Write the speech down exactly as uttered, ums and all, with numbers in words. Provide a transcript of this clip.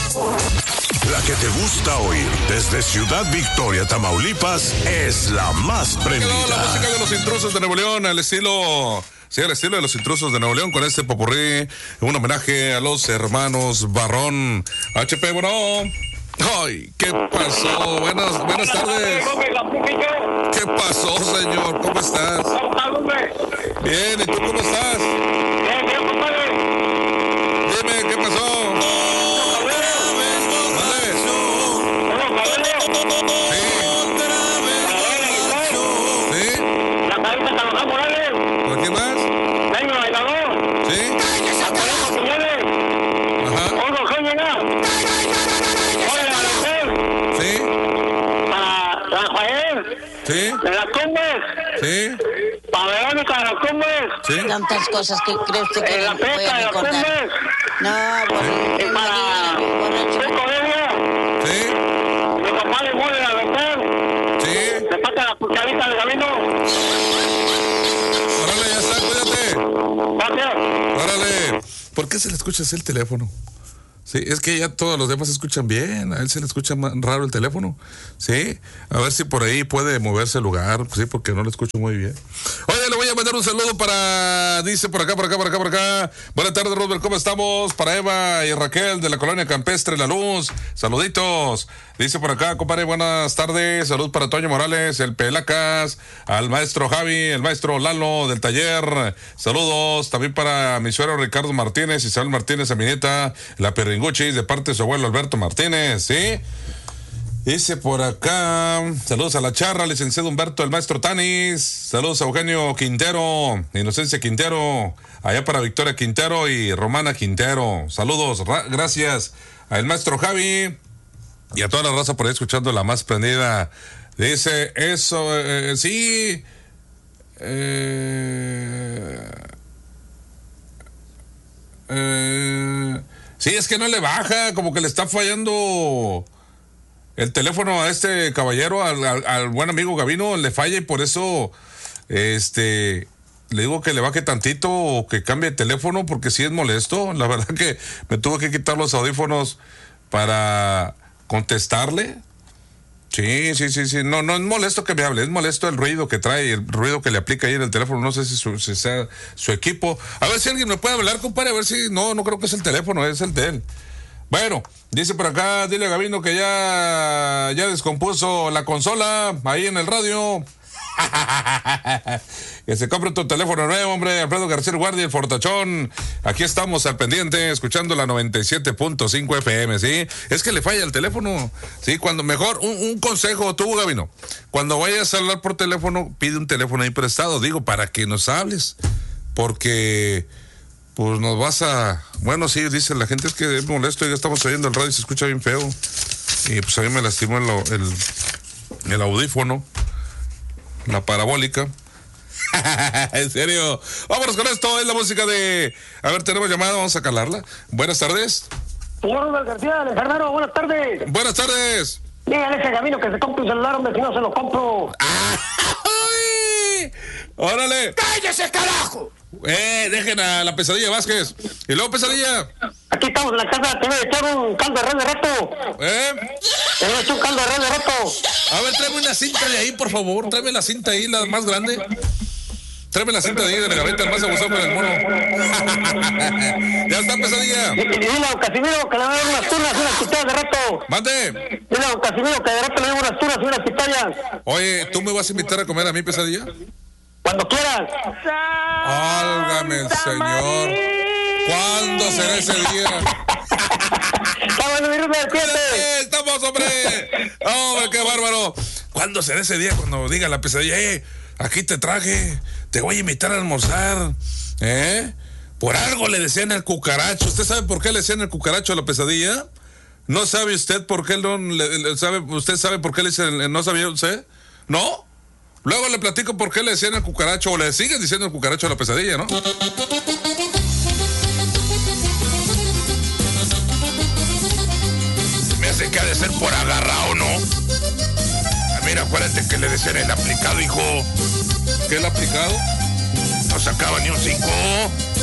La que te gusta oír desde Ciudad Victoria, Tamaulipas, es la más prendida. La música de los intrusos de Nuevo León, al estilo... Sí, al estilo de los intrusos de Nuevo León, con este popurrí, un homenaje a los hermanos Barrón. H P, bueno. Ay, ¿qué pasó? Buenas, buenas tardes. ¿Qué pasó, señor? ¿Cómo estás? Bien, ¿y tú cómo estás? Bien, bien, compadre. Dime, ¿qué pasó? Sí. ¿De las cumbres? Sí. ¿Para Verónica de las cumbres? Sí. Tantas cosas que cree usted que ¿En la no voy fiesta a de las recordar. cumbres? No, bueno, ¿Y para Chico Delia? Sí. ¿Mi papá le muere la vender? Sí. ¿Le falta la cucharita de camino? Órale, ya está, cuídate. Gracias. Órale. ¿Por qué se le escucha así el teléfono? Sí, es que ya todos los demás se escuchan bien, a él se le escucha más raro el teléfono, sí, a ver si por ahí puede moverse el lugar, sí, porque no lo escucho muy bien. Oye, le voy a mandar un saludo para, dice por acá, por acá, por acá, por acá, buenas tardes, Robert, ¿cómo estamos? Para Eva y Raquel de la colonia Campestre La Luz, saluditos, dice por acá, compadre, buenas tardes, salud para Toño Morales, el Pelacas, al maestro Javi, el maestro Lalo del taller, saludos, también para mi suegro Ricardo Martínez, Isabel Martínez, a mi nieta, la perringuchis, de parte de su abuelo Alberto Martínez, ¿sí? Dice por acá, saludos a la charra, licenciado Humberto, el maestro Tanis, saludos a Eugenio Quintero, Inocencia Quintero, allá para Victoria Quintero y Romana Quintero, saludos, gracias al maestro Javi y a toda la raza por ahí escuchando la más prendida. Dice, eso, eh, sí, eh, eh, sí, es que no le baja, como que le está fallando el teléfono a este caballero, al, al, al buen amigo Gavino, le falla y por eso, este, le digo que le baje tantito o que cambie de teléfono porque sí es molesto. La verdad que me tuve que quitar los audífonos para contestarle. Sí, sí, sí, sí, no, no es molesto que me hable, es molesto el ruido que trae, el ruido que le aplica ahí en el teléfono, no sé si, su, si sea su equipo. A ver si alguien me puede hablar, compadre, a ver si, no, no creo que es el teléfono, es el de él. Bueno, dice por acá, dile a Gavino que ya, ya descompuso la consola ahí en el radio. Que se compre tu teléfono nuevo, hombre. Alfredo García Guardia, el Fortachón. Aquí estamos al pendiente, escuchando la noventa y siete punto cinco F M, ¿sí? Es que le falla el teléfono, ¿sí? Cuando mejor, un, un consejo, tú, Gavino, cuando vayas a hablar por teléfono, pide un teléfono ahí prestado, digo, para que nos hables, porque pues nos vas a... Bueno, sí, dice la gente, es que es molesto, ya estamos oyendo el radio y se escucha bien feo, y pues a mí me lastimó el, el, el audífono, la parabólica. En serio, vámonos con esto, es la música de... A ver, tenemos llamada, vamos a calarla. Buenas tardes. Señor Rubén García, Alejandro, buenas tardes. Buenas tardes. Dígale a ese Gavino que se compre un celular, hombre, si no se lo compro. ¡Ay! ¡Órale! ¡Cállese, carajo! Eh, dejen a la Pesadilla Vázquez. Y luego, Pesadilla. Aquí estamos en la casa, te voy a echar un caldo de res de reto. ¿Eh? Te voy a echar un caldo de res de reto. A ver, tráeme una cinta de ahí, por favor. Tráeme la cinta ahí, la más grande. Tráeme la cinta de ahí, de la gaveta, el más abusado con el mono. Ya está, Pesadilla. Y dile a don Casimiro que le va a dar unas turnas y unas pitayas de reto. Mande. Dile a don Casimiro que de reto le doy unas turnas y unas pitayas. Oye, ¿tú me vas a invitar a comer a mí, Pesadilla? Cuando quieras. Válgame el Señor. ¿Cuándo será ese día? Estamos en el ¡Eh, estamos, hombre! ¡Hombre, qué bárbaro! ¿Cuándo será ese día cuando diga la Pesadilla? Eh, aquí te traje, te voy a invitar a almorzar. ¿Eh? Por algo le decían el cucaracho. ¿Usted sabe por qué le decían el cucaracho a la Pesadilla? ¿No sabe usted por qué no le, le, sabe, usted sabe por qué le dicen, no sabía usted? ¿No? Luego le platico por qué le decían el cucaracho, o le siguen diciendo el cucaracho a la Pesadilla, ¿no? Me hace que ha de ser por agarrado, ¿no? Ah, mira, acuérdate que le decían el aplicado, hijo. ¿Qué el aplicado? No sacaba ni un cinco.